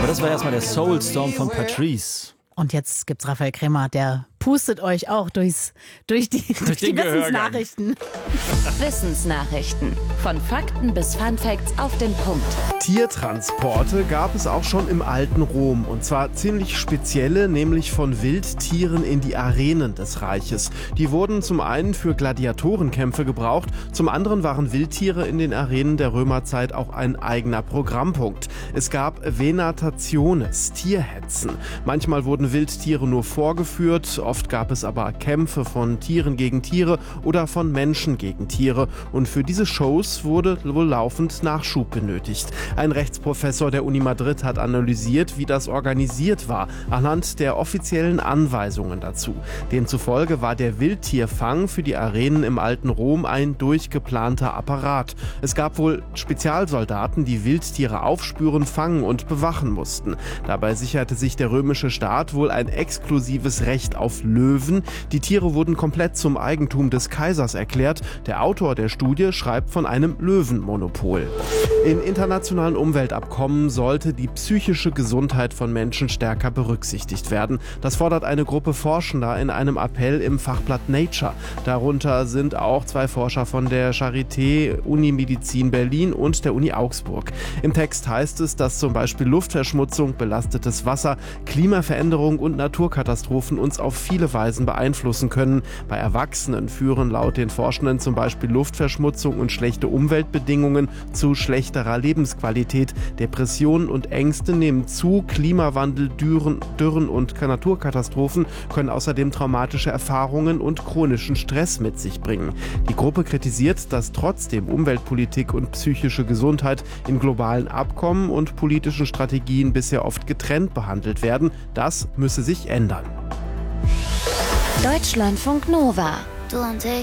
Das war erstmal der Soulstorm von Patrice. Und jetzt gibt's Raphael Krämer, der pustet euch auch durch die Wissensnachrichten. Wissensnachrichten. Von Fakten bis Funfacts auf den Punkt. Tiertransporte gab es auch schon im alten Rom. Und zwar ziemlich spezielle, nämlich von Wildtieren in die Arenen des Reiches. Die wurden zum einen für Gladiatorenkämpfe gebraucht, zum anderen waren Wildtiere in den Arenen der Römerzeit auch ein eigener Programmpunkt. Es gab Venatationes, Tierhetzen. Manchmal wurden Wildtiere nur vorgeführt, oft gab es aber Kämpfe von Tieren gegen Tiere oder von Menschen gegen Tiere. Und für diese Shows wurde wohl laufend Nachschub benötigt. Ein Rechtsprofessor der Uni Madrid hat analysiert, wie das organisiert war, anhand der offiziellen Anweisungen dazu. Demzufolge war der Wildtierfang für die Arenen im alten Rom ein durchgeplanter Apparat. Es gab wohl Spezialsoldaten, die Wildtiere aufspüren, fangen und bewachen mussten. Dabei sicherte sich der römische Staat wohl ein exklusives Recht auf Löwen. Die Tiere wurden komplett zum Eigentum des Kaisers erklärt. Der Autor der Studie schreibt von einem Löwenmonopol. In internationalen Umweltabkommen sollte die psychische Gesundheit von Menschen stärker berücksichtigt werden. Das fordert eine Gruppe Forschender in einem Appell im Fachblatt Nature. Darunter sind auch 2 Forscher von der Charité, Unimedizin Berlin und der Uni Augsburg. Im Text heißt es, dass zum Beispiel Luftverschmutzung, belastetes Wasser, Klimaveränderung und Naturkatastrophen uns auf viele Weisen beeinflussen können. Bei Erwachsenen führen laut den Forschenden zum Beispiel Luftverschmutzung und schlechte Umweltbedingungen zu schlechterer Lebensqualität. Depressionen und Ängste nehmen zu. Klimawandel, Dürren und Naturkatastrophen können außerdem traumatische Erfahrungen und chronischen Stress mit sich bringen. Die Gruppe kritisiert, dass trotzdem Umweltpolitik und psychische Gesundheit in globalen Abkommen und politischen Strategien bisher oft getrennt behandelt werden. Das müsse sich ändern. Deutschlandfunk Nova. Du und ich.